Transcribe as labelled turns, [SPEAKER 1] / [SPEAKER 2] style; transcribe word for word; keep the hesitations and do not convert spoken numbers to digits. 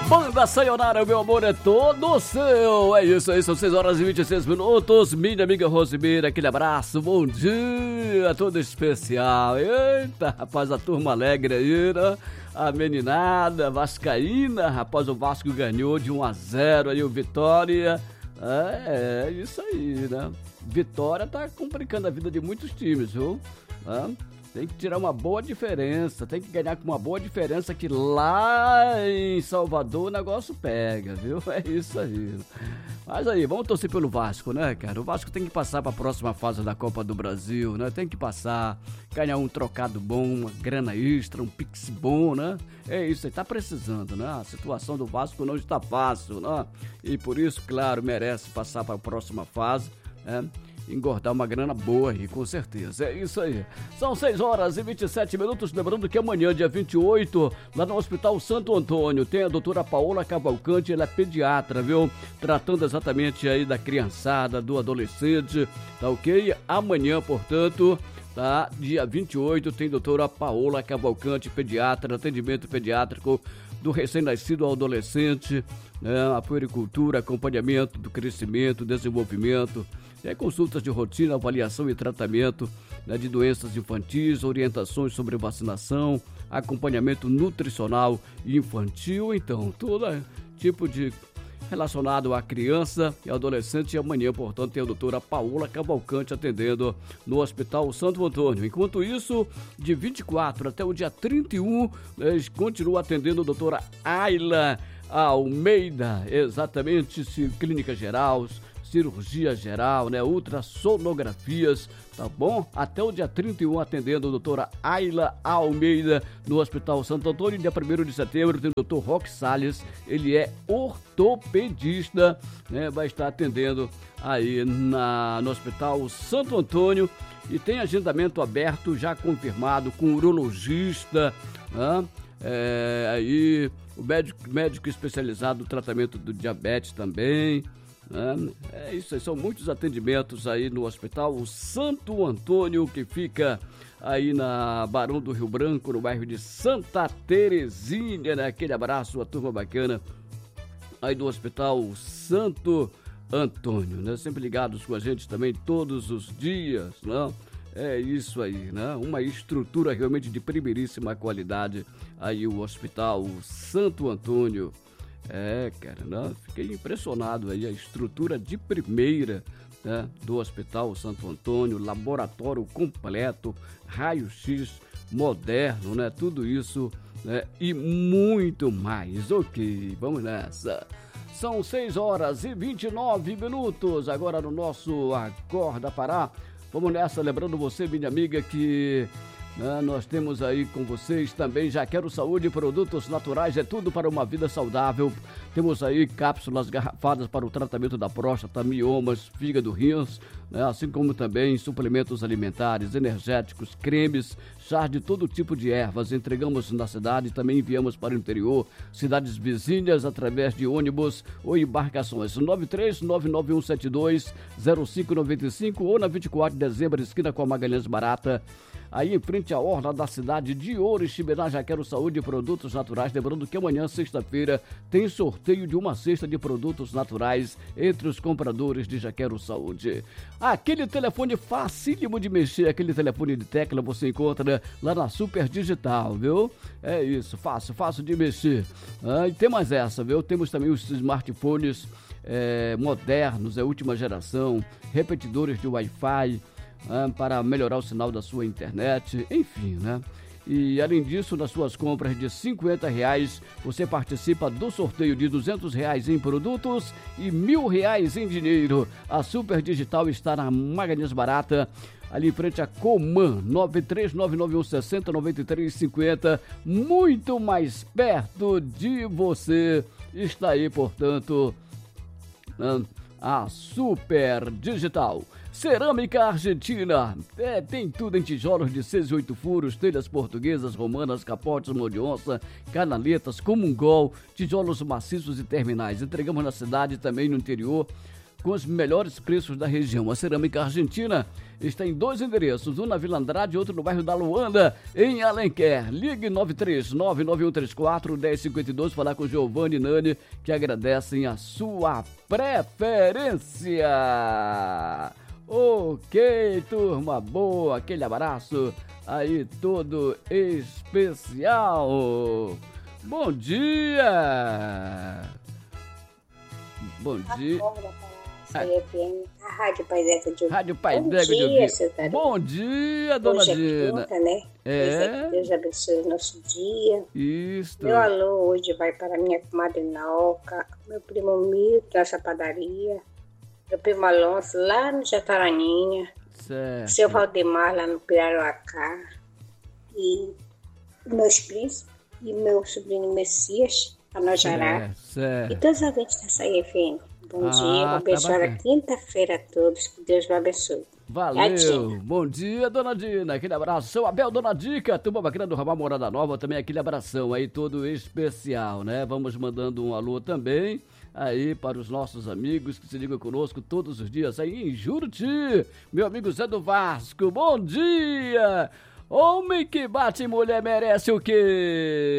[SPEAKER 1] Banda Sayonara, meu amor, é todo seu. É isso aí, são seis horas e vinte e seis minutos. Minha amiga Rosimeira, aquele abraço, bom dia, todo especial. Eita, rapaz, a turma alegre aí, né? A meninada vascaína, rapaz, o Vasco ganhou de um a zero aí o Vitória. É, é isso aí, né? Vitória tá complicando a vida de muitos times, viu? É. Tem que tirar uma boa diferença, tem que ganhar com uma boa diferença, que lá em Salvador o negócio pega, viu? É isso aí. Mas aí, vamos torcer pelo Vasco, né, cara? O Vasco tem que passar para a próxima fase da Copa do Brasil, né? Tem que passar, ganhar um trocado bom, uma grana extra, um pix bom, né? É isso aí, tá precisando, né? A situação do Vasco não está fácil, né? E por isso, claro, merece passar para a próxima fase, né? Engordar uma grana boa aí, com certeza. É isso aí. São seis horas e vinte e sete minutos. Lembrando que amanhã, dia vinte e oito, lá no Hospital Santo Antônio, tem a doutora Paola Cavalcante, ela é pediatra, viu? Tratando exatamente aí da criançada, do adolescente, tá ok? Amanhã, portanto, tá? Dia vinte e oito, tem a doutora Paola Cavalcante, pediatra, atendimento pediátrico do recém-nascido ao adolescente, né? A puericultura, acompanhamento do crescimento, desenvolvimento, é, consultas de rotina, avaliação e tratamento, né, de doenças infantis, orientações sobre vacinação, acompanhamento nutricional infantil, então, todo tipo de relacionado à criança e adolescente. E amanhã, portanto, tem a doutora Paola Cavalcante atendendo no Hospital Santo Antônio. Enquanto isso, de vinte e quatro até o dia trinta e um, eles continuam atendendo a doutora Ayla Almeida, exatamente, clínica geral, cirurgia geral, né, ultrassonografias, tá bom? Até o dia trinta e um atendendo a doutora Ayla Almeida no Hospital Santo Antônio. Dia primeiro de setembro tem o doutor Roque Salles, ele é ortopedista, né, vai estar atendendo aí na, no Hospital Santo Antônio, e tem agendamento aberto já confirmado com urologista, né? É, aí o médico, médico especializado no tratamento do diabetes também. É isso aí, são muitos atendimentos aí no Hospital Santo Antônio, que fica aí na Barão do Rio Branco, no bairro de Santa Terezinha, né? Aquele abraço, a turma bacana aí do Hospital Santo Antônio, né? Sempre ligados com a gente também todos os dias, né? É isso aí, né? Uma estrutura realmente de primeiríssima qualidade aí o Hospital Santo Antônio. É, cara, né? Fiquei impressionado aí, a estrutura de primeira, né, do Hospital Santo Antônio, laboratório completo, raio-x moderno, né? Tudo isso, né? E muito mais. Ok, vamos nessa. São seis horas e vinte e nove minutos agora no nosso Acorda Pará. Vamos nessa, lembrando você, minha amiga, que... Ah, nós temos aí com vocês também Jaquero Saúde, produtos naturais, é tudo para uma vida saudável. Temos aí cápsulas garrafadas para o tratamento da próstata, miomas, fígado, rins, né? Assim como também suplementos alimentares, energéticos, cremes, chás de todo tipo de ervas. Entregamos na cidade e também enviamos para o interior, cidades vizinhas, através de ônibus ou embarcações. nove três nove nove um sete dois zero cinco nove cinco ou na vinte e quatro de dezembro, esquina com a Magalhães Barata, aí em frente à orla da cidade de Oriximiná. Jaquero Saúde e produtos naturais. Lembrando que amanhã, sexta-feira, tem sorteio de uma cesta de produtos naturais entre os compradores de Jaquero Saúde. Aquele telefone facílimo de mexer, aquele telefone de tecla, você encontra lá na Super Digital, viu? É isso, fácil, fácil de mexer. Ah, e tem mais essa, viu? Temos também os smartphones é, modernos, é última geração, repetidores de Wi-Fi, Ah, para melhorar o sinal da sua internet, enfim, né? E além disso, nas suas compras de cinquenta reais, você participa do sorteio de duzentos reais em produtos e mil reais em dinheiro. A Super Digital está na Magalhães Barata, ali em frente a Coman, nove três nove nove um seis zero nove três cinco zero, muito mais perto de você. Está aí, portanto, a Super Digital. Cerâmica Argentina, é, tem tudo em tijolos de seis e oito furos, telhas portuguesas, romanas, capotes, mão de onça, canaletas, comungol, tijolos maciços e terminais. Entregamos na cidade e também no interior, com os melhores preços da região. A Cerâmica Argentina está em dois endereços, um na Vila Andrade e outro no bairro da Luanda, em Alenquer. Ligue nove três nove nove um três quatro um zero cinco dois, falar com Giovanni e Nani, que agradecem a sua preferência. Ok, turma boa, aquele abraço aí todo especial. Bom dia! Bom dia.
[SPEAKER 2] A Rádio Pai d'Égua de Ouvido.
[SPEAKER 1] Rádio Pai d'Égua de Ouvido. Bom dia, dona
[SPEAKER 2] hoje
[SPEAKER 1] Dina.
[SPEAKER 2] É quinta, né?
[SPEAKER 1] É.
[SPEAKER 2] Que Deus abençoe o nosso dia.
[SPEAKER 1] Isso.
[SPEAKER 2] Meu alô hoje vai para minha comadre Noca, meu primo Milton, nessa padaria, meu primo Alonso, lá no Jataraninha,
[SPEAKER 1] certo.
[SPEAKER 2] Seu Valdemar, lá no Piraruacá, e meus príncipes, e meu sobrinho Messias, a Nojará,
[SPEAKER 1] certo.
[SPEAKER 2] e todos os ouvintes dessa F M. Bom
[SPEAKER 1] Ah,
[SPEAKER 2] dia, uma abençoada
[SPEAKER 1] tá
[SPEAKER 2] quinta-feira a todos, que Deus me abençoe.
[SPEAKER 1] Valeu, bom dia, dona Dina, aquele abraço, seu Abel, dona Dica, turma bacana do Ramal Morada Nova, também aquele abração aí todo especial, né? Vamos mandando um alô também aí para os nossos amigos que se ligam conosco todos os dias aí em Juruti, meu amigo Zé do Vasco, bom dia! Homem que bate em mulher merece o quê?